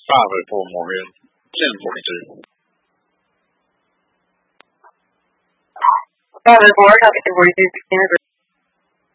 Five oh four Moorhead. 1042. 504, copy 1042,